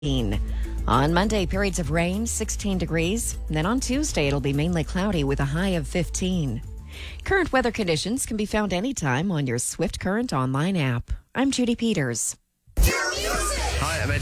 On Monday, periods of rain, 16 degrees. And then on Tuesday, it'll be mainly cloudy with a high of 15. Current weather conditions can be found anytime on your Swift Current online app. I'm Judy Peters. Hi, I'm Ed